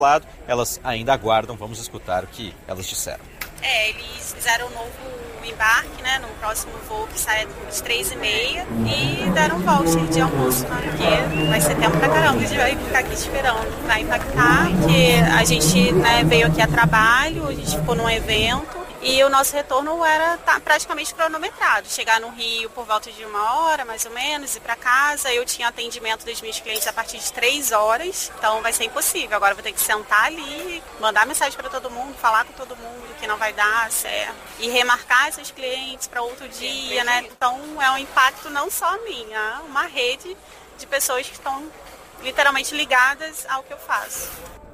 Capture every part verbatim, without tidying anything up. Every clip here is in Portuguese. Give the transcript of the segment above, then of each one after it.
cancelado. Elas ainda aguardam, vamos escutar o que elas disseram. É, eles fizeram um novo embarque, né, no próximo voo que sai às três e meia e deram um voucher de almoço, né, porque vai ser tempo pra caramba, a gente vai ficar aqui esperando. Vai impactar, porque a gente, né, veio aqui a trabalho, a gente ficou num evento e o nosso retorno era tá, praticamente cronometrado. Chegar no Rio por volta de uma hora, mais ou menos, ir para casa. Eu tinha atendimento dos meus clientes a partir de três horas, então vai ser impossível. Agora eu vou ter que sentar ali, mandar mensagem para todo mundo, falar com todo mundo que não vai dar certo e remarcar esses clientes para outro dia, né? Então é um impacto não só minha, é uma rede de pessoas que estão literalmente ligadas ao que eu faço.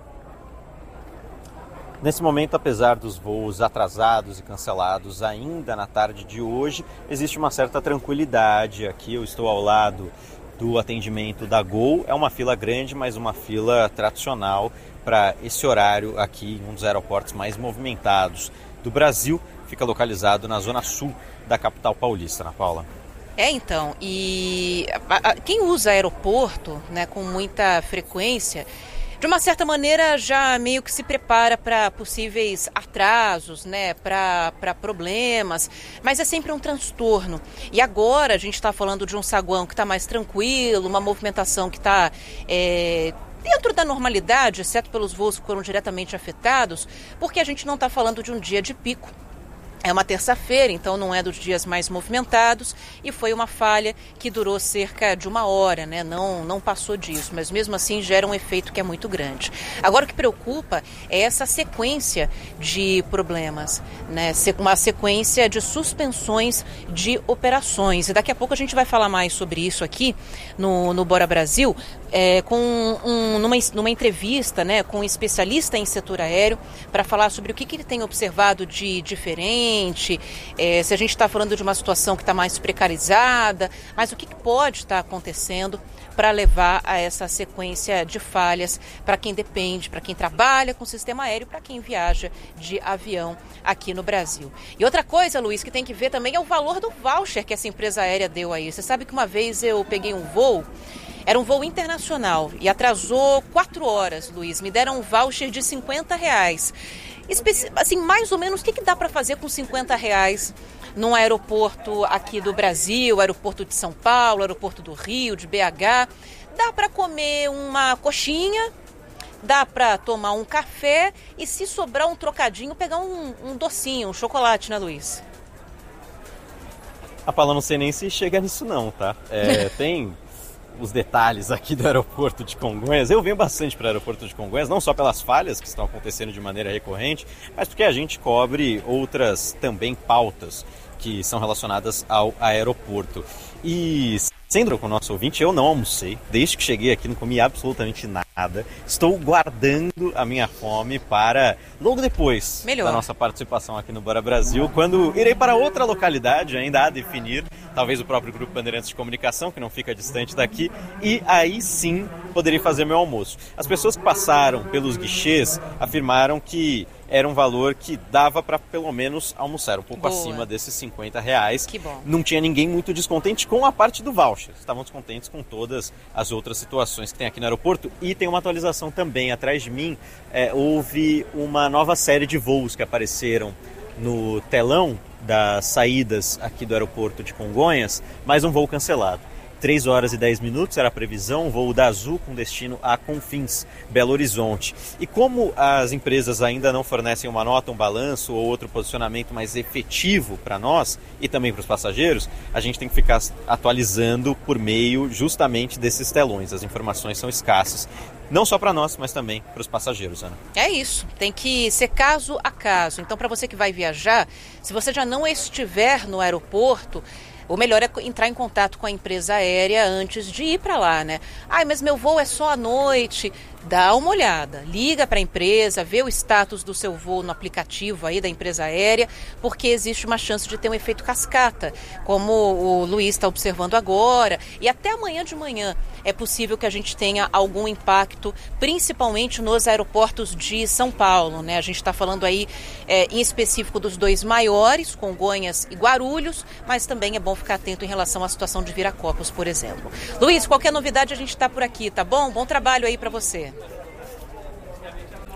Nesse momento, apesar dos voos atrasados e cancelados ainda na tarde de hoje, existe uma certa tranquilidade. Aqui eu estou ao lado do atendimento da Gol. É uma fila grande, mas uma fila tradicional para esse horário aqui em um dos aeroportos mais movimentados do Brasil. Fica localizado na zona sul da capital paulista, Ana Paula. É, então, e a, a, quem usa aeroporto, né, com muita frequência, de uma certa maneira já meio que se prepara para possíveis atrasos, né, para para problemas, mas é sempre um transtorno. E agora a gente está falando de um saguão que está mais tranquilo, uma movimentação que está é, dentro da normalidade, exceto pelos voos que foram diretamente afetados, porque a gente não está falando de um dia de pico. É uma terça-feira, então não é dos dias mais movimentados e foi uma falha que durou cerca de uma hora, né? Não, não passou disso, mas mesmo assim gera um efeito que é muito grande. Agora o que preocupa é essa sequência de problemas, né? Uma sequência de suspensões de operações. E daqui a pouco a gente vai falar mais sobre isso aqui no, no Bora Brasil, é, com um, numa, numa entrevista, né, com um especialista em setor aéreo para falar sobre o que, que ele tem observado de diferente, é, se a gente está falando de uma situação que está mais precarizada, mas o que, que pode estar acontecendo para levar a essa sequência de falhas para quem depende, para quem trabalha com o sistema aéreo, para quem viaja de avião aqui no Brasil. E outra coisa, Luiz, que tem que ver também é o valor do voucher que essa empresa aérea deu aí. Você sabe que uma vez eu peguei um voo, era um voo internacional e atrasou quatro horas, Luiz. Me deram um voucher de cinquenta reais. Especi- assim, mais ou menos, o que, que dá para fazer com cinquenta reais num aeroporto aqui do Brasil, aeroporto de São Paulo, aeroporto do Rio, de B H? Dá para comer uma coxinha, dá para tomar um café e, se sobrar um trocadinho, pegar um, um docinho, um chocolate, né, Luiz? A Paula, não sei nem se chega nisso não, tá? É, tem os detalhes aqui do aeroporto de Congonhas. Eu venho bastante para o aeroporto de Congonhas, não só pelas falhas que estão acontecendo de maneira recorrente, mas porque a gente cobre outras também pautas que são relacionadas ao aeroporto. E sendo com o nosso ouvinte, eu não almocei. Desde que cheguei aqui não comi absolutamente nada. Estou guardando a minha fome para logo depois Melhor. da nossa participação aqui no Bora Brasil, quando irei para outra localidade, ainda a definir, talvez o próprio Grupo Bandeirantes de Comunicação, que não fica distante daqui, e aí sim poderei fazer meu almoço. As pessoas que passaram pelos guichês afirmaram que era um valor que dava para pelo menos almoçar, um pouco Boa. acima desses cinquenta reais. Que bom. Não tinha ninguém muito descontente com a parte do voucher. Estavam descontentes com todas as outras situações que tem aqui no aeroporto. E tem uma atualização também. Atrás de mim, é, houve uma nova série de voos que apareceram no telão das saídas aqui do aeroporto de Congonhas, mais um voo cancelado. três horas e dez minutos era a previsão, voo da Azul com destino a Confins, Belo Horizonte. E como as empresas ainda não fornecem uma nota, um balanço ou outro posicionamento mais efetivo para nós e também para os passageiros, a gente tem que ficar atualizando por meio justamente desses telões. As informações são escassas, não só para nós, mas também para os passageiros, Ana. É isso, tem que ser caso a caso. Então, para você que vai viajar, se você já não estiver no aeroporto, o melhor é entrar em contato com a empresa aérea antes de ir para lá, né? Ai, mas meu voo é só à noite. Dá uma olhada, liga para a empresa, vê o status do seu voo no aplicativo aí da empresa aérea, porque existe uma chance de ter um efeito cascata, como o Luiz está observando agora, e até amanhã de manhã é possível que a gente tenha algum impacto, principalmente nos aeroportos de São Paulo, né? A gente está falando aí é, em específico dos dois maiores, Congonhas e Guarulhos, mas também é bom ficar atento em relação à situação de Viracopos, por exemplo. Luiz, qualquer novidade a gente está por aqui, tá bom? Bom trabalho aí para você.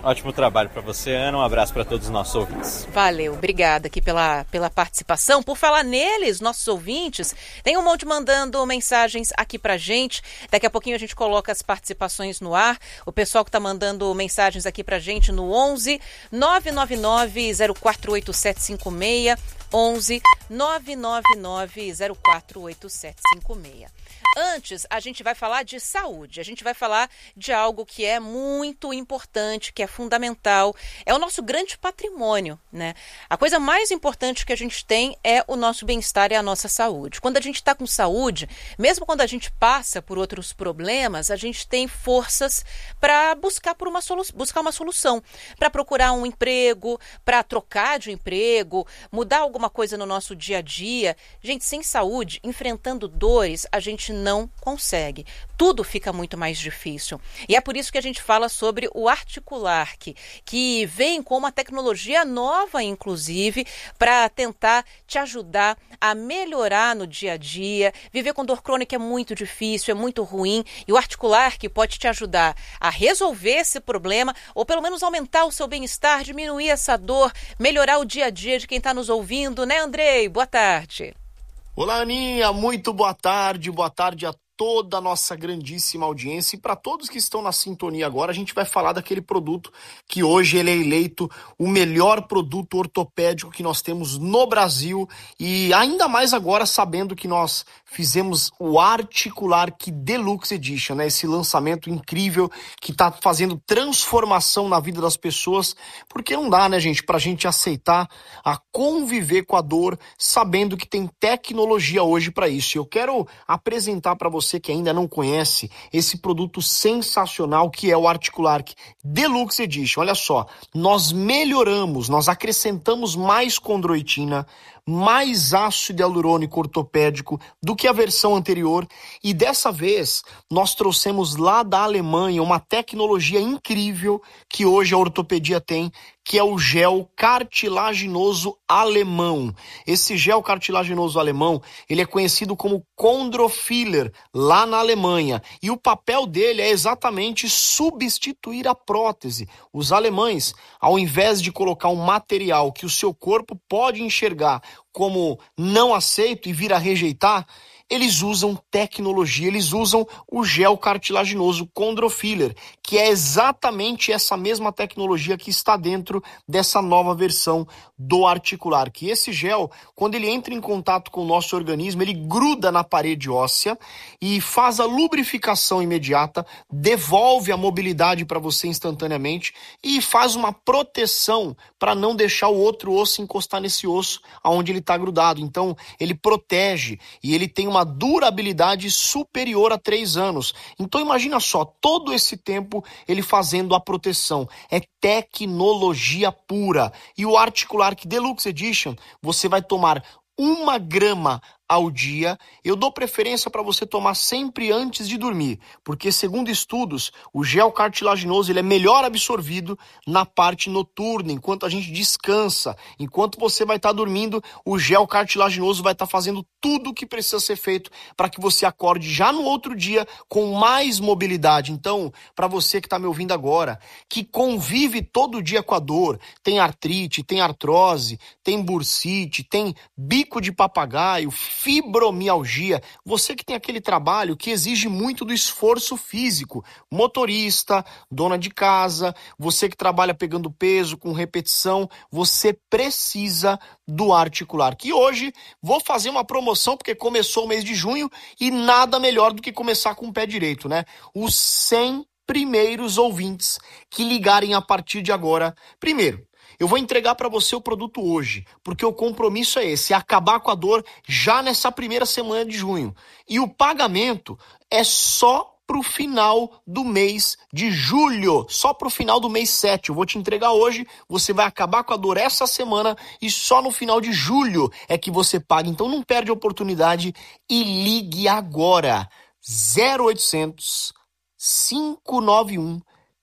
Ótimo trabalho para você, Ana. Um abraço para todos os nossos ouvintes. Valeu, obrigada aqui pela, pela participação. Por falar neles, nossos ouvintes, tem um monte mandando mensagens aqui pra gente. Daqui a pouquinho a gente coloca as participações no ar. O pessoal que está mandando mensagens aqui pra gente no onze nove nove nove zero quatro oito sete cinco seis, onze nove nove nove zero quatro oito sete cinco seis. Antes, a gente vai falar de saúde, a gente vai falar de algo que é muito importante, que é fundamental, é o nosso grande patrimônio, né? A coisa mais importante que a gente tem é o nosso bem-estar e a nossa saúde. Quando a gente está com saúde, mesmo quando a gente passa por outros problemas, a gente tem forças para buscar por uma solu- buscar uma solução, para procurar um emprego, para trocar de emprego, mudar alguma coisa no nosso dia a dia. Gente, sem saúde, enfrentando dores, a gente não consegue. Tudo fica muito mais difícil. E é por isso que a gente fala sobre o Articulark, que vem com uma tecnologia nova, inclusive, para tentar te ajudar a melhorar no dia a dia. Viver com dor crônica é muito difícil, é muito ruim, e o Articulark pode te ajudar a resolver esse problema, ou pelo menos aumentar o seu bem-estar, diminuir essa dor, melhorar o dia a dia de quem está nos ouvindo, né, Andrei? Boa tarde. Olá, Aninha, muito boa tarde, boa tarde a toda a nossa grandíssima audiência, e para todos que estão na sintonia agora, a gente vai falar daquele produto que hoje ele é eleito o melhor produto ortopédico que nós temos no Brasil, e ainda mais agora sabendo que nós fizemos o Articulark Deluxe Edition, né? Esse lançamento incrível que está fazendo transformação na vida das pessoas, porque não dá, né, gente, para a gente aceitar a conviver com a dor, sabendo que tem tecnologia hoje para isso. Eu quero apresentar para você que ainda não conhece esse produto sensacional que é o Articulark Deluxe Edition. Olha só, nós melhoramos, nós acrescentamos mais condroitina, mais ácido hialurônico ortopédico do que a versão anterior, e dessa vez nós trouxemos lá da Alemanha uma tecnologia incrível que hoje a ortopedia tem, que é o gel cartilaginoso alemão. Esse gel cartilaginoso alemão, ele é conhecido como Chondrofiller lá na Alemanha, e o papel dele é exatamente substituir a prótese. Os alemães, ao invés de colocar um material que o seu corpo pode enxergar como não aceito e vir a rejeitar, eles usam tecnologia, eles usam o gel cartilaginoso Chondrofiller, que é exatamente essa mesma tecnologia que está dentro dessa nova versão do Articulark. E esse gel, quando ele entra em contato com o nosso organismo, ele gruda na parede óssea e faz a lubrificação imediata, devolve a mobilidade para você instantaneamente e faz uma proteção para não deixar o outro osso encostar nesse osso onde ele está grudado. Então, ele protege e ele tem uma durabilidade superior a três anos. Então imagina só, todo esse tempo ele fazendo a proteção. É tecnologia pura. E o Articulark Deluxe Edition, você vai tomar uma grama ao dia. Eu dou preferência para você tomar sempre antes de dormir, porque segundo estudos, o gel cartilaginoso ele é melhor absorvido na parte noturna, enquanto a gente descansa. Enquanto você vai estar dormindo, o gel cartilaginoso vai estar fazendo tudo o que precisa ser feito para que você acorde já no outro dia com mais mobilidade. Então, para você que está me ouvindo agora, que convive todo dia com a dor, tem artrite, tem artrose, tem bursite, tem bico de papagaio, fibromialgia, você que tem aquele trabalho que exige muito do esforço físico, motorista, dona de casa, você que trabalha pegando peso com repetição, você precisa do Articulark. E hoje vou fazer uma promoção porque começou o mês de junho e nada melhor do que começar com o pé direito, né? Os cem primeiros ouvintes que ligarem a partir de agora, primeiro, eu vou entregar para você o produto hoje, porque o compromisso é esse, é acabar com a dor já nessa primeira semana de junho. E o pagamento é só para o final do mês de julho, só para o final do mês sete. Eu vou te entregar hoje, você vai acabar com a dor essa semana e só no final de julho é que você paga. Então não perde a oportunidade e ligue agora. zero oitocentos, cinco nove um,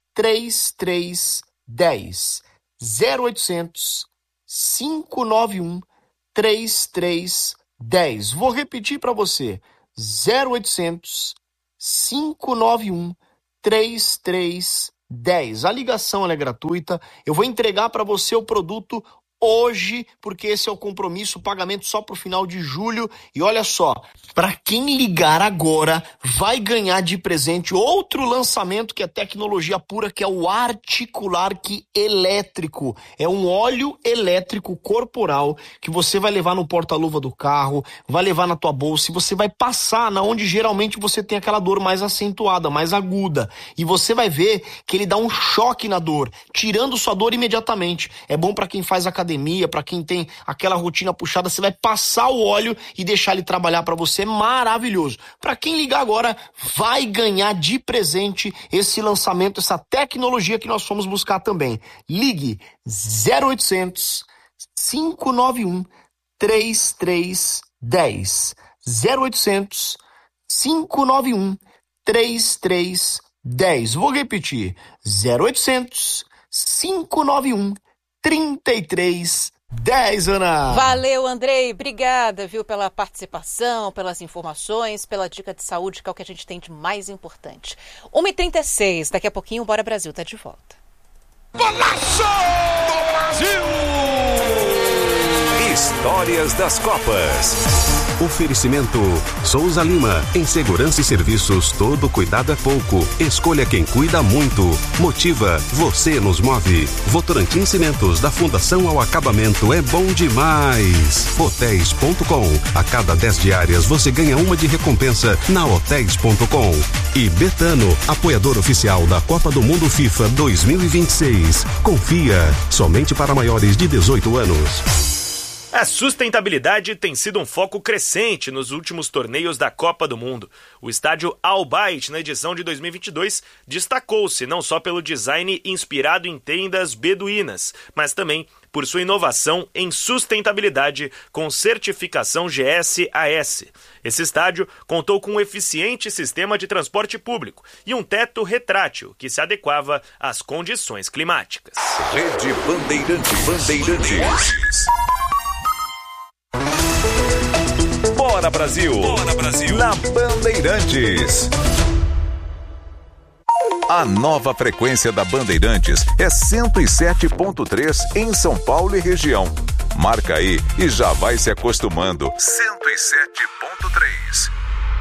três três um zero. zero oitocentos, cinco nove um, três três um zero. Vou repetir para você. zero oitocentos, cinco nove um, três três dez. A ligação ela é gratuita. Eu vou entregar para você o produto hoje, porque esse é o compromisso, o pagamento só para o final de julho. E olha só, para quem ligar agora, vai ganhar de presente outro lançamento que é tecnologia pura, que é o Articular-Key elétrico. É um óleo elétrico corporal que você vai levar no porta-luva do carro, vai levar na tua bolsa e você vai passar na onde geralmente você tem aquela dor mais acentuada, mais aguda. E você vai ver que ele dá um choque na dor, tirando sua dor imediatamente. É bom para quem faz academia, para quem tem aquela rotina puxada, você vai passar o óleo e deixar ele trabalhar para você, maravilhoso. Para quem ligar agora, vai ganhar de presente esse lançamento, essa tecnologia que nós fomos buscar também. Ligue zero oitocentos, cinco nove um, três três um zero. zero oitocentos, cinco nove um, três três um zero. Vou repetir. zero oitocentos, cinco nove um, trinta e três dez, Ana. Valeu, Andrei. Obrigada, viu, pela participação, pelas informações, pela dica de saúde, que é o que a gente tem de mais importante. uma e trinta e seis, daqui a pouquinho o Bora Brasil tá de volta. Golaço do Brasil! Histórias das Copas. Oferecimento Souza Lima. Em segurança e serviços, todo cuidado é pouco. Escolha quem cuida muito. Motiva, você nos move. Votorantim Cimentos, da Fundação ao Acabamento, é bom demais. Hotéis ponto com. A cada dez diárias você ganha uma de recompensa na hotéis ponto com. E Betano, apoiador oficial da Copa do Mundo FIFA dois mil e vinte e seis. Confia, somente para maiores de dezoito anos. A sustentabilidade tem sido um foco crescente nos últimos torneios da Copa do Mundo. O estádio Al Bayt, na edição de dois mil e vinte e dois, destacou-se não só pelo design inspirado em tendas beduínas, mas também por sua inovação em sustentabilidade com certificação G S A S. Esse estádio contou com um eficiente sistema de transporte público e um teto retrátil que se adequava às condições climáticas. Rede Bandeirante Bandeirantes. Bora Brasil! Bora Brasil! Na Bandeirantes. A nova frequência da Bandeirantes é cento e sete ponto três em São Paulo e região. Marca aí e já vai se acostumando. cento e sete ponto três.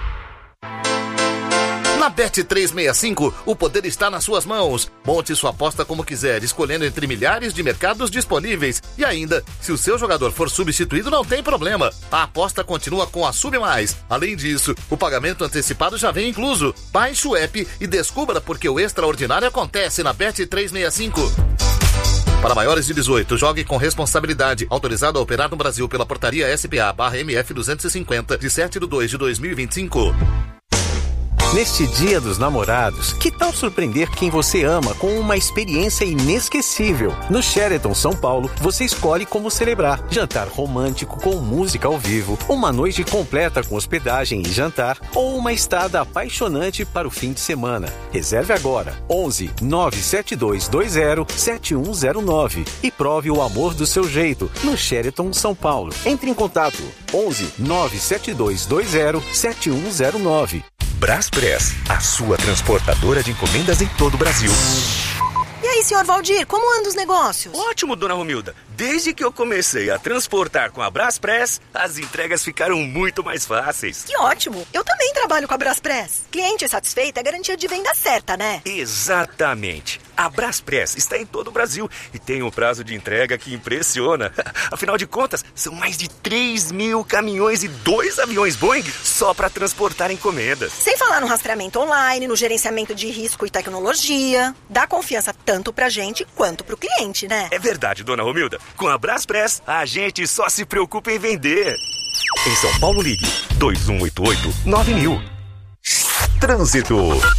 Na Bet trezentos e sessenta e cinco, o poder está nas suas mãos. Monte sua aposta como quiser, escolhendo entre milhares de mercados disponíveis. E ainda, se o seu jogador for substituído, não tem problema. A aposta continua com a Sub Mais. Além disso, o pagamento antecipado já vem incluso. Baixe o app e descubra porque o extraordinário acontece na Bet trezentos e sessenta e cinco. Para maiores de dezoito, jogue com responsabilidade. Autorizado a operar no Brasil pela portaria S P A barra M F duzentos e cinquenta, de sete de dois de dois mil e vinte e cinco. Neste Dia dos Namorados, que tal surpreender quem você ama com uma experiência inesquecível? No Sheraton São Paulo, você escolhe como celebrar. Jantar romântico com música ao vivo, uma noite completa com hospedagem e jantar, ou uma estada apaixonante para o fim de semana. Reserve agora, onze, nove sete dois dois zero, sete um zero nove e prove o amor do seu jeito no Sheraton São Paulo. Entre em contato, onze, nove sete dois dois zero, sete um zero nove. Braspress, a sua transportadora de encomendas em todo o Brasil. E aí, senhor Valdir, como andam os negócios? Ótimo, dona Romilda. Desde que eu comecei a transportar com a Braspress, as entregas ficaram muito mais fáceis. Que ótimo! Eu também trabalho com a Braspress. Cliente satisfeito é garantia de venda certa, né? Exatamente. A Braspress está em todo o Brasil e tem um prazo de entrega que impressiona. Afinal de contas, são mais de três mil caminhões e dois aviões Boeing só para transportar encomendas. Sem falar no rastreamento online, no gerenciamento de risco e tecnologia. Dá confiança tanto pra gente quanto pro cliente, né? É verdade, dona Romilda. Com a Braspress, a gente só se preocupa em vender. Em São Paulo, ligue dois um oito oito, nove mil. Trânsito.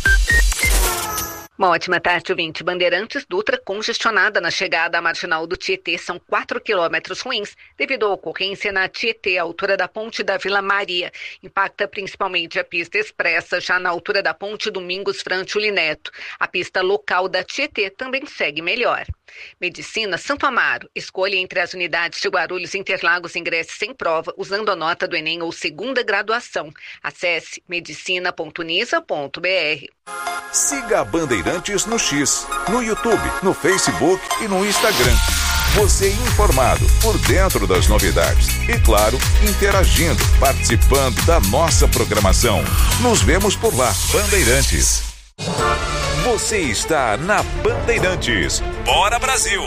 Uma ótima tarde, ouvinte. Bandeirantes, Dutra congestionada na chegada à marginal do Tietê. São quatro quilômetros ruins devido à ocorrência na Tietê, à altura da ponte da Vila Maria. Impacta principalmente a pista expressa, já na altura da ponte Domingos Frantuli Neto. A pista local da Tietê também segue melhor. Medicina Santo Amaro. Escolha entre as unidades de Guarulhos e Interlagos, ingresse sem prova, usando a nota do Enem ou segunda graduação. Acesse medicina ponto unisa ponto b r. Siga a Bandeirantes Bandeirantes no X, no YouTube, no Facebook e no Instagram. Você informado, por dentro das novidades. E claro, interagindo, participando da nossa programação. Nos vemos por lá, Bandeirantes. Você está na Bandeirantes. Bora Brasil!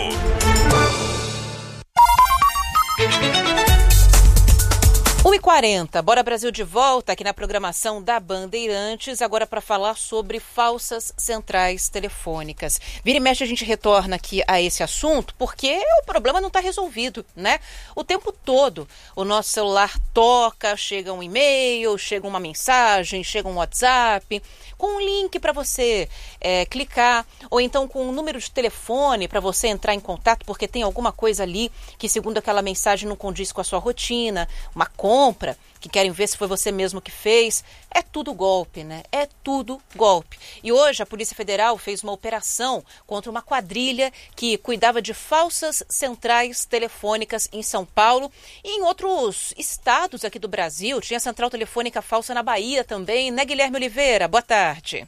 uma e quarenta, Bora Brasil de volta aqui na programação da Bandeirantes, agora para falar sobre falsas centrais telefônicas. Vira e mexe a gente retorna aqui a esse assunto porque o problema não está resolvido, né? O tempo todo o nosso celular toca, chega um e-mail, chega uma mensagem, chega um WhatsApp, com um link para você é, clicar, ou então com um número de telefone para você entrar em contato porque tem alguma coisa ali que, segundo aquela mensagem, não condiz com a sua rotina, uma compra, que querem ver se foi você mesmo que fez. É tudo golpe, né? É tudo golpe. E hoje a Polícia Federal fez uma operação contra uma quadrilha que cuidava de falsas centrais telefônicas em São Paulo e em outros estados aqui do Brasil. Tinha central telefônica falsa na Bahia também, né, Guilherme Oliveira? Boa tarde.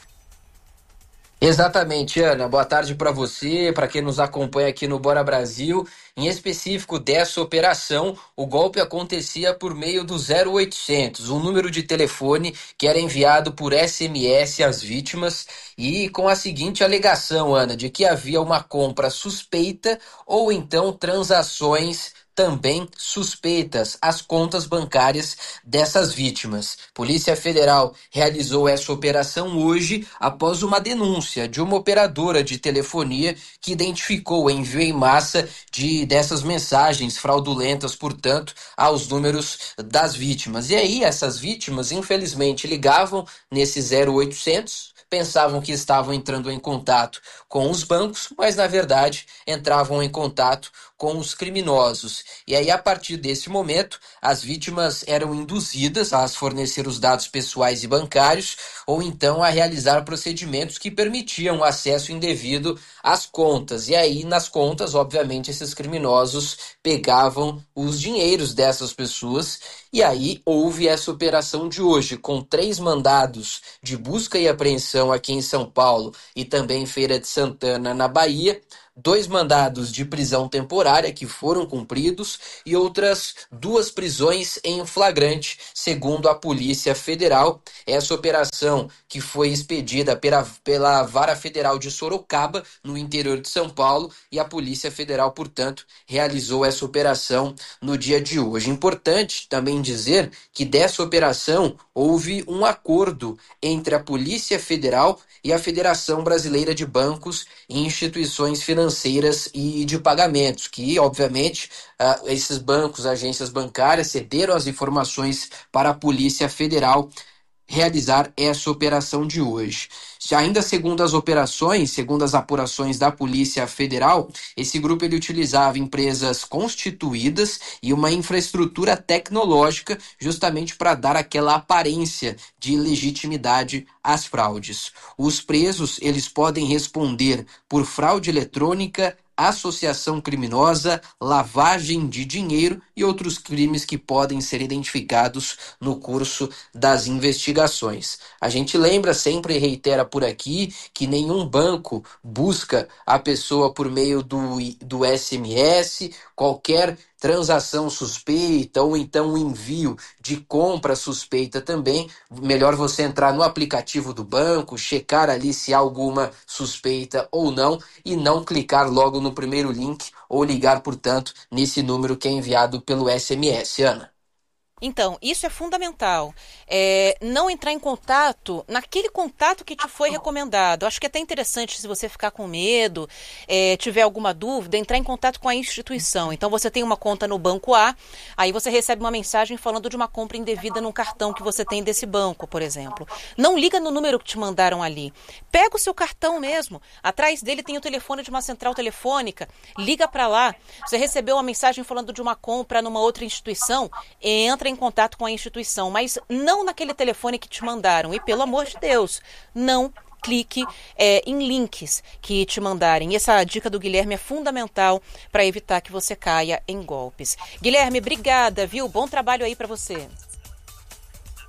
Exatamente, Ana. Boa tarde para você, para quem nos acompanha aqui no Bora Brasil. Em específico dessa operação, o golpe acontecia por meio do zero oitocentos, um número de telefone que era enviado por S M S às vítimas e com a seguinte alegação, Ana, de que havia uma compra suspeita ou então transações também suspeitas às contas bancárias dessas vítimas. Polícia Federal realizou essa operação hoje após uma denúncia de uma operadora de telefonia que identificou o envio em massa de dessas mensagens fraudulentas, portanto, aos números das vítimas. E aí essas vítimas, infelizmente, ligavam nesse zero oitocentos, pensavam que estavam entrando em contato com os bancos, mas na verdade entravam em contato com os criminosos. E aí, a partir desse momento, as vítimas eram induzidas a fornecer os dados pessoais e bancários ou então a realizar procedimentos que permitiam o acesso indevido às contas. E aí, nas contas, obviamente, esses criminosos pegavam os dinheiros dessas pessoas. E aí, houve essa operação de hoje, com três mandados de busca e apreensão aqui em São Paulo e também em Feira de Santana, na Bahia. Dois mandados de prisão temporária que foram cumpridos e outras duas prisões em flagrante, segundo a Polícia Federal. Essa operação que foi expedida pela, pela Vara Federal de Sorocaba, no interior de São Paulo, e a Polícia Federal, portanto, realizou essa operação no dia de hoje. Importante também dizer que dessa operação houve um acordo entre a Polícia Federal e a Federação Brasileira de Bancos e Instituições Financeiras e de Pagamentos, que, obviamente, uh, esses bancos, agências bancárias, cederam as informações para a Polícia Federal realizar essa operação de hoje. Ainda segundo as operações, segundo as apurações da Polícia Federal, esse grupo ele utilizava empresas constituídas e uma infraestrutura tecnológica justamente para dar aquela aparência de legitimidade às fraudes. Os presos eles podem responder por fraude eletrônica, associação criminosa, lavagem de dinheiro e outros crimes que podem ser identificados no curso das investigações. A gente lembra sempre e reitera por aqui que nenhum banco busca a pessoa por meio do, do S M S, qualquer transação suspeita ou então um envio de compra suspeita também, melhor você entrar no aplicativo do banco, checar ali se há alguma suspeita ou não e não clicar logo no primeiro link ou ligar, portanto, nesse número que é enviado pelo S M S. Ana. Então, isso é fundamental. É, não entrar em contato naquele contato que te foi recomendado. Acho que é até interessante, se você ficar com medo, é, tiver alguma dúvida, entrar em contato com a instituição. Então, você tem uma conta no banco A, aí você recebe uma mensagem falando de uma compra indevida num cartão que você tem desse banco, por exemplo. Não liga no número que te mandaram ali. Pega o seu cartão mesmo. Atrás dele tem o telefone de uma central telefônica. Liga para lá. Você recebeu uma mensagem falando de uma compra numa outra instituição, entra em contato com a instituição, mas não naquele telefone que te mandaram. E, pelo amor de Deus, não clique é, em links que te mandarem. E essa dica do Guilherme é fundamental para evitar que você caia em golpes. Guilherme, obrigada, viu? Bom trabalho aí para você.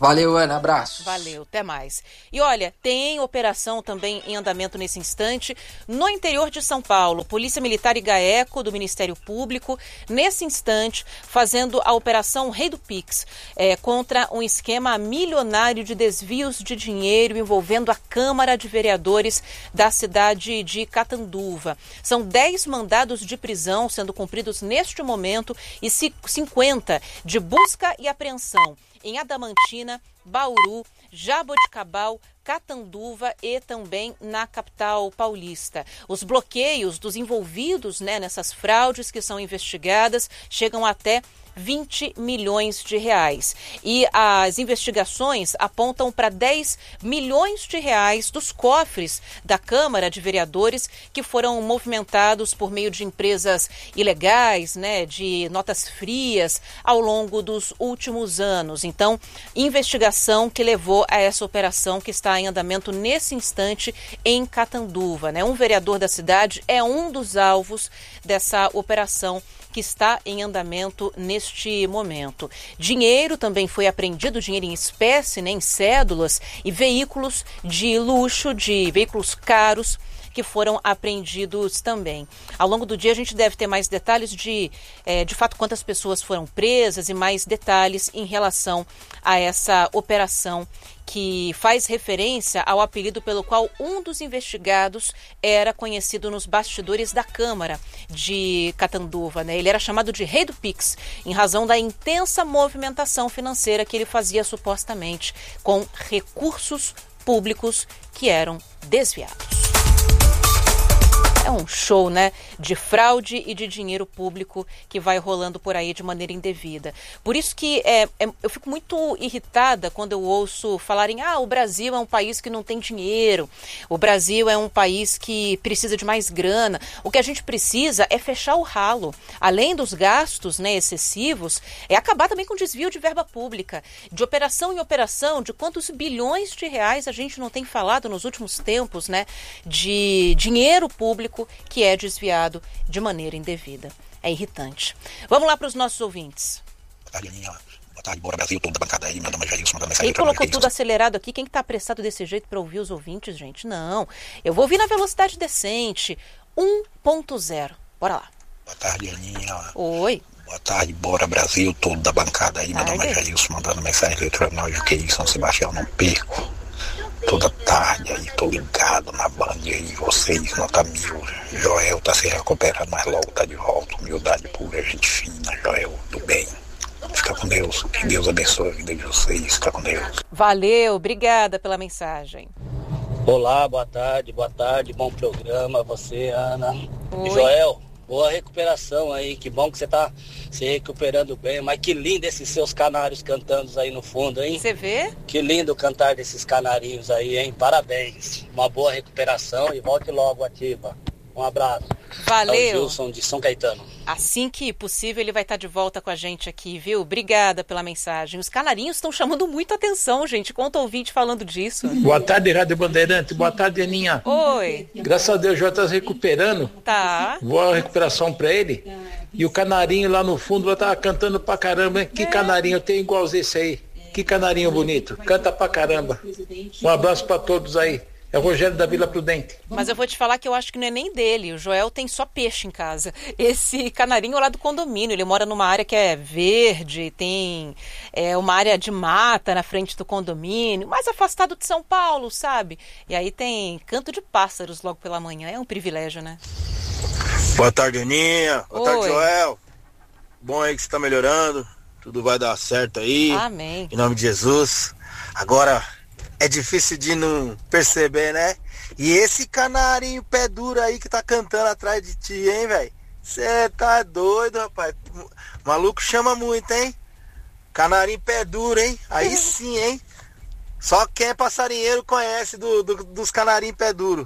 Valeu, Ana, abraço. Valeu, até mais. E olha, tem operação também em andamento nesse instante no interior de São Paulo. Polícia Militar e GAECO do Ministério Público, nesse instante, fazendo a operação Rei do Pix, é, contra um esquema milionário de desvios de dinheiro envolvendo a Câmara de Vereadores da cidade de Catanduva. São dez mandados de prisão sendo cumpridos neste momento e cinquenta de busca e apreensão em Adamantina, Bauru, Jaboticabal, Catanduva e também na capital paulista. Os bloqueios dos envolvidos, né, nessas fraudes que são investigadas chegam até vinte milhões de reais. E as investigações apontam para dez milhões de reais dos cofres da Câmara de Vereadores que foram movimentados por meio de empresas ilegais, né, de notas frias ao longo dos últimos anos. Então, investigação que levou a essa operação que está em andamento nesse instante em Catanduva, né? Um vereador da cidade é um dos alvos dessa operação que está em andamento neste momento. Dinheiro também foi apreendido, dinheiro em espécie, né, em cédulas e veículos de luxo, de veículos caros que foram apreendidos também. Ao longo do dia a gente deve ter mais detalhes de, é, de fato, quantas pessoas foram presas e mais detalhes em relação a essa operação que faz referência ao apelido pelo qual um dos investigados era conhecido nos bastidores da Câmara de Catanduva, né? Ele era chamado de Rei do Pix, em razão da intensa movimentação financeira que ele fazia supostamente com recursos públicos que eram desviados. É um show, né, de fraude e de dinheiro público que vai rolando por aí de maneira indevida. Por isso que é, é, eu fico muito irritada quando eu ouço falarem: ah, o Brasil é um país que não tem dinheiro, o Brasil é um país que precisa de mais grana. O que a gente precisa é fechar o ralo. Além dos gastos, né, excessivos, é acabar também com o desvio de verba pública. De operação em operação, de quantos bilhões de reais a gente não tem falado nos últimos tempos, né, de dinheiro público que é desviado de maneira indevida. É irritante. Vamos lá para os nossos ouvintes. Boa tarde, Aninha. Boa tarde, Bora Brasil, toda a bancada aí. Meu nome é Jailson, mandando mensagem. Ele colocou tudo acelerado aqui. Quem que tá apressado desse jeito para ouvir os ouvintes, gente? Não. Eu vou ouvir na velocidade decente. um ponto zero. Bora lá. Boa tarde, Aninha. Oi. Boa tarde, Bora Brasil, toda a bancada aí. Meu nome é Jailson, mandando mensagem eletrônica de São Sebastião, não perco. Toda tarde aí, tô ligado na Band aí, vocês, nota mil. Joel tá se recuperando, mas logo tá de volta. Humildade pura, gente fina, Joel, do bem. Fica com Deus, que Deus abençoe a vida de vocês, fica com Deus. Valeu, obrigada pela mensagem. Olá, boa tarde, boa tarde, bom programa, você, Ana. Oi. Joel, boa recuperação aí, que bom que você tá se recuperando bem, mas que lindo esses seus canários cantando aí no fundo, hein? Você vê? Que lindo cantar desses canarinhos aí, hein? Parabéns, uma boa recuperação e volte logo ativa. Um abraço. Valeu. É o Gilson de São Caetano. Assim que possível, ele vai estar de volta com a gente aqui, viu? Obrigada pela mensagem. Os canarinhos estão chamando muito atenção, gente. Conta o ouvinte falando disso. Boa tarde, Rádio Bandeirante. Boa tarde, Aninha. Oi. Graças a Deus, já está se recuperando. Tá. Boa recuperação para ele. E o canarinho lá no fundo vai estar cantando pra caramba, hein? Que é. Canarinho tem igual esse aí. Que canarinho bonito. Canta pra caramba. Um abraço para todos aí. É o Rogério da Vila Prudente. Mas eu vou te falar que eu acho que não é nem dele. O Joel tem só peixe em casa. Esse canarinho é lá do condomínio. Ele mora numa área que é verde, tem é, uma área de mata na frente do condomínio, mais afastado de São Paulo, sabe? E aí tem canto de pássaros logo pela manhã. É um privilégio, né? Boa tarde, Aninha. Boa Oi. tarde, Joel. Bom aí que você tá melhorando. Tudo vai dar certo aí. Amém. Em nome de Jesus. Agora... é difícil de não perceber, né? E esse canarinho pé duro aí que tá cantando atrás de ti, hein, velho? Você tá doido, rapaz. Maluco chama muito, hein? Canarinho pé duro, hein? Aí sim, hein? Só quem é passarinheiro conhece do, do, dos canarinhos pé duro.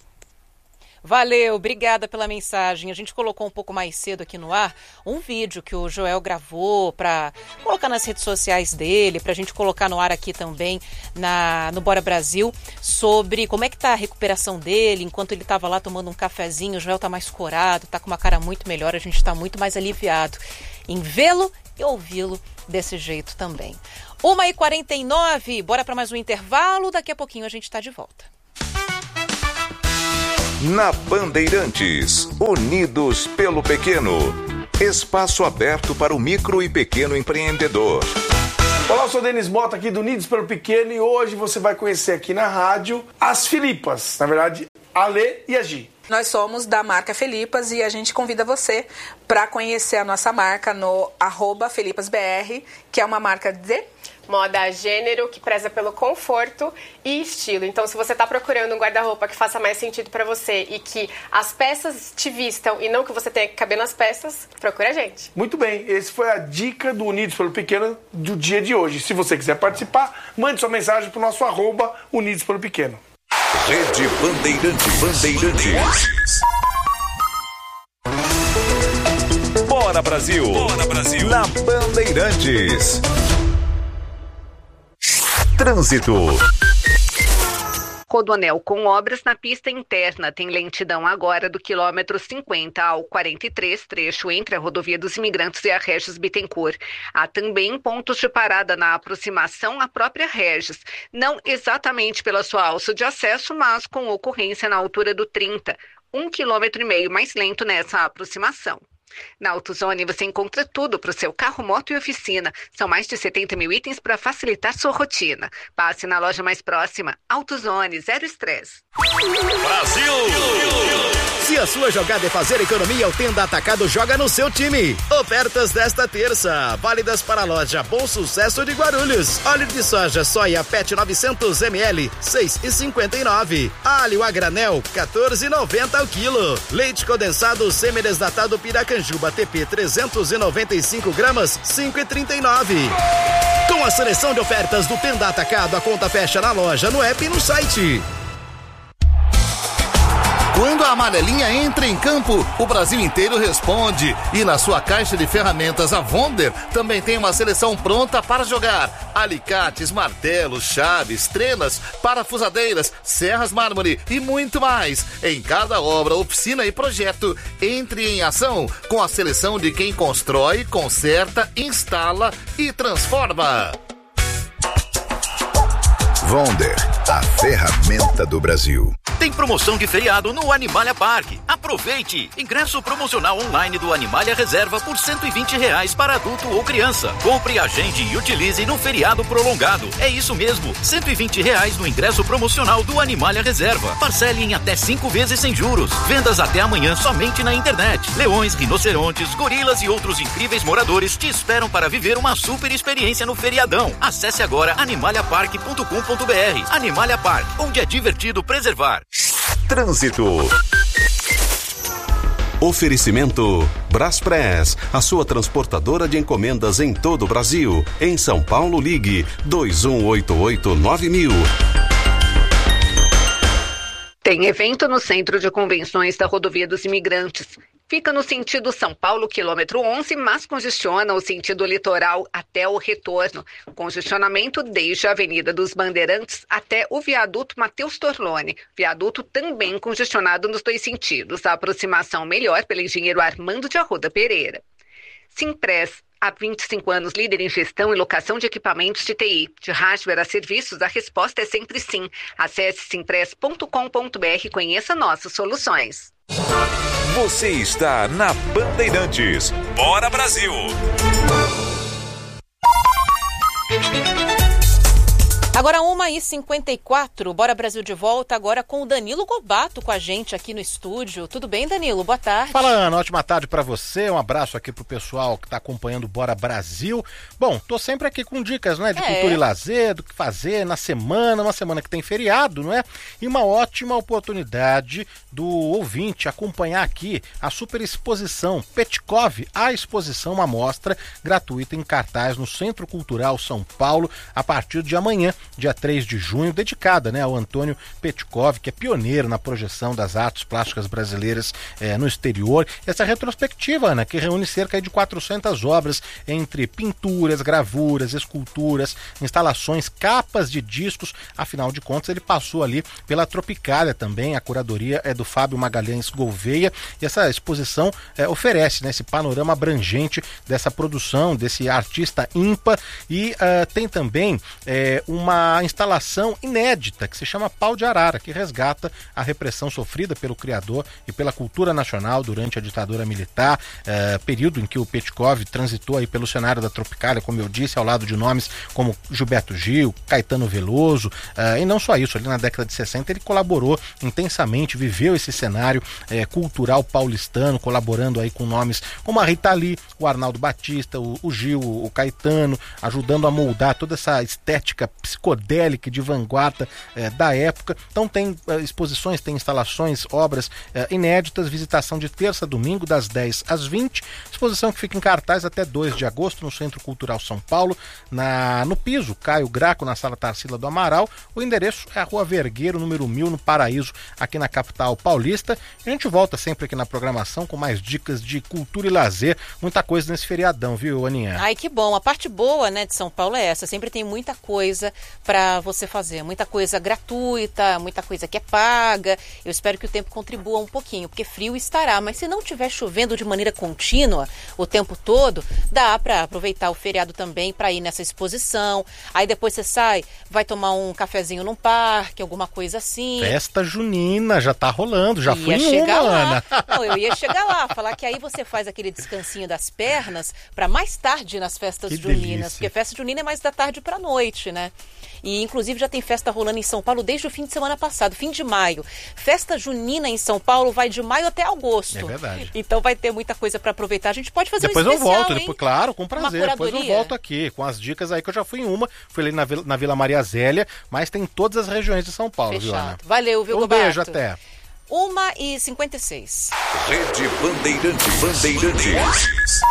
Valeu, obrigada pela mensagem. A gente colocou um pouco mais cedo aqui no ar um vídeo que o Joel gravou para colocar nas redes sociais dele, para a gente colocar no ar aqui também na, no Bora Brasil, sobre como é que tá a recuperação dele, enquanto ele estava lá tomando um cafezinho. O Joel tá mais corado, tá com uma cara muito melhor, a gente tá muito mais aliviado em vê-lo e ouvi-lo desse jeito também. uma e quarenta e nove, bora para mais um intervalo, daqui a pouquinho a gente está de volta. Na Bandeirantes, Unidos pelo Pequeno. Espaço aberto para o micro e pequeno empreendedor. Olá, eu sou o Denis Mota aqui do Unidos pelo Pequeno e hoje você vai conhecer aqui na rádio as Filipas, na verdade, a Lê e a Gi. Nós somos da marca Filipas e a gente convida você para conhecer a nossa marca no arroba FelipasBR, que é uma marca de moda gênero, que preza pelo conforto e estilo. Então, se você está procurando um guarda-roupa que faça mais sentido para você e que as peças te vistam e não que você tenha que caber nas peças, procura a gente. Muito bem, esse foi a dica do Unidos pelo Pequeno do dia de hoje. Se você quiser participar, mande sua mensagem para o nosso arroba Unidos pelo Pequeno. Rede Bandeirantes. Bandeirantes. Bora Brasil. Bora Brasil. Na Bandeirantes. Trânsito. Rodoanel com obras na pista interna tem lentidão agora do quilômetro cinquenta ao quarenta e três, trecho entre a Rodovia dos Imigrantes e a Regis Bittencourt. Há também pontos de parada na aproximação à própria Regis, não exatamente pela sua alça de acesso, mas com ocorrência na altura do trinta, um quilômetro e meio mais lento nessa aproximação. Na AutoZone você encontra tudo para o seu carro, moto e oficina. São mais de setenta mil itens para facilitar sua rotina. Passe na loja mais próxima. AutoZone, zero estresse. Brasil! Se a sua jogada é fazer economia, o Tenda Atacado joga no seu time. Ofertas desta terça, válidas para a loja Bom Sucesso de Guarulhos. Óleo de soja soia Pet novecentos mililitros, seis reais e cinquenta e nove centavos. Alho a granel, quatorze reais e noventa centavos ao quilo. Leite condensado semi-desnatado Piracanjuba T P trezentos e noventa e cinco gramas, cinco reais e trinta e nove centavos. Com a seleção de ofertas do Tenda Atacado, a conta fecha na loja, no app e no site. Quando a amarelinha entra em campo, o Brasil inteiro responde. E na sua caixa de ferramentas, a Wonder também tem uma seleção pronta para jogar. Alicates, martelos, chaves, trenas, parafusadeiras, serras mármore e muito mais. Em cada obra, oficina e projeto, entre em ação com a seleção de quem constrói, conserta, instala e transforma. Wonder, a ferramenta do Brasil. Tem promoção de feriado no Animalia Park. Aproveite! Ingresso promocional online do Animalia Reserva por cento e vinte reais para adulto ou criança. Compre, agende e utilize no feriado prolongado. É isso mesmo, cento e vinte reais no ingresso promocional do Animalia Reserva. Parcele em até cinco vezes sem juros. Vendas até amanhã somente na internet. Leões, rinocerontes, gorilas e outros incríveis moradores te esperam para viver uma super experiência no feriadão. Acesse agora animalia park ponto com ponto br. Animalia Park, onde é divertido preservar. Trânsito. Oferecimento Braspress, a sua transportadora de encomendas em todo o Brasil. Em São Paulo, ligue dois um oito oito nove mil. Tem evento no Centro de Convenções da Rodovia dos Imigrantes. Fica no sentido São Paulo, quilômetro onze, mas congestiona o sentido litoral até o retorno. Congestionamento desde a Avenida dos Bandeirantes até o viaduto Matheus Torlone. Viaduto também congestionado nos dois sentidos. A aproximação melhor pelo engenheiro Armando de Arruda Pereira. Simpress, há vinte e cinco anos líder em gestão e locação de equipamentos de T I. De hardware a serviços, a resposta é sempre sim. Acesse simpress ponto com ponto br e conheça nossas soluções. Você está na Bandeirantes. Bora Brasil! Agora uma e cinquenta e quatro, Bora Brasil de volta agora com o Danilo Gobato com a gente aqui no estúdio. Tudo bem, Danilo? Boa tarde. Fala, Ana, ótima tarde pra você, um abraço aqui pro pessoal que tá acompanhando o Bora Brasil. Bom, tô sempre aqui com dicas, né, de é. cultura e lazer, do que fazer na semana, uma semana que tem feriado, não é? E uma ótima oportunidade do ouvinte acompanhar aqui a super exposição Petkov, a exposição, uma mostra gratuita em cartaz no Centro Cultural São Paulo, a partir de amanhã. dia três de junho, dedicada, né, ao Antônio Petkov, que é pioneiro na projeção das artes plásticas brasileiras eh, no exterior. Essa retrospectiva, Ana, que reúne cerca de quatrocentas obras entre pinturas, gravuras, esculturas, instalações, capas de discos. Afinal de contas, ele passou ali pela Tropicália também. A curadoria é do Fábio Magalhães Gouveia, e essa exposição é, oferece, né, esse panorama abrangente dessa produção, desse artista ímpar, e uh, tem também é, uma instalação inédita que se chama Pau de Arara, que resgata a repressão sofrida pelo criador e pela cultura nacional durante a ditadura militar, uh, período em que o Petkov transitou aí pelo cenário da Tropicália, como eu disse, ao lado de nomes como Gilberto Gil, Caetano Veloso, uh, e não só isso, ali na década de sessenta ele colaborou intensamente, viveu esse cenário é, cultural paulistano, colaborando aí com nomes como a Rita Lee, o Arnaldo Batista, o, o Gil, o Caetano, ajudando a moldar toda essa estética psicodélica de vanguarda é, da época. Então tem é, exposições, tem instalações, obras é, inéditas, visitação de terça a domingo, das dez às vinte, exposição que fica em cartaz até dois de agosto no Centro Cultural São Paulo, na, no piso Caio Graco, na Sala Tarsila do Amaral. O endereço é a Rua Vergueiro, número mil, no Paraíso, aqui na capital paulista. A gente volta sempre aqui na programação com mais dicas de cultura e lazer, muita coisa nesse feriadão, viu, Aninha? Ai, que bom. A parte boa, né, de São Paulo é essa, sempre tem muita coisa para você fazer, muita coisa gratuita, muita coisa que é paga. Eu espero que o tempo contribua um pouquinho, porque frio estará, mas se não estiver chovendo de maneira contínua o tempo todo, dá para aproveitar o feriado também para ir nessa exposição. Aí depois você sai, vai tomar um cafezinho num parque, alguma coisa assim. Festa junina já tá rolando, já ia fui em chegar uma, lá. Ana. Não, eu ia chegar lá, falar que aí você faz aquele descansinho das pernas para mais tarde nas festas Que juninas, delícia. porque festa junina é mais da tarde para noite, né? E inclusive já tem festa rolando em São Paulo desde o fim de semana passado, fim de maio. Festa junina em São Paulo vai de maio até agosto. É verdade. Então vai ter muita coisa para aproveitar. A gente pode fazer Depois um eu especial, volto, hein? depois, claro, com prazer. Uma Depois eu curadoria. volto aqui com as dicas aí que eu já fui em uma. Fui ali na Vila, na Vila Maria Zélia, mas tem em todas as regiões de São Paulo, viu, Ana? Fechado. Valeu, viu, Um Gobato? beijo, até. uma e cinquenta e seis. Rede Bandeirantes. Bandeirantes.